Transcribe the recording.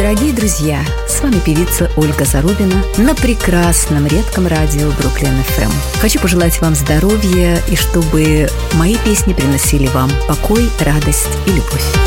Дорогие друзья, с вами певица Ольга Зарубина на прекрасном, редком радио Бруклин ФМ. Хочу пожелать вам здоровья и чтобы мои песни приносили вам покой, радость и любовь.